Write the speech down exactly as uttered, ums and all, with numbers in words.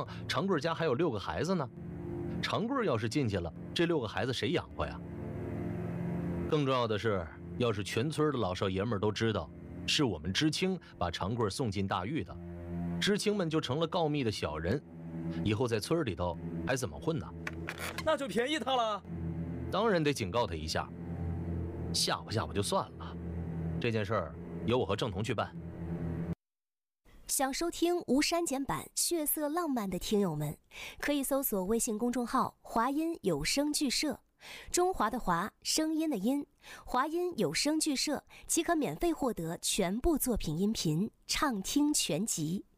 况长贵家还有六个孩子呢，长贵要是进去了，这六个孩子谁养活呀？更重要的是，要是全村的老少爷们都知道是我们知青把长贵送进大狱的，知青们就成了告密的小人，以后在村里头还怎么混呢？ 那就便宜他了。 当然得警告他一下，吓唬吓唬就算了，这件事儿由我和郑彤去办。 想收听无删减版血色浪漫的听友们，可以搜索微信公众号华音有声剧社，中华的华，声音的音，华音有声剧社即可免费获得全部作品音频畅听全集。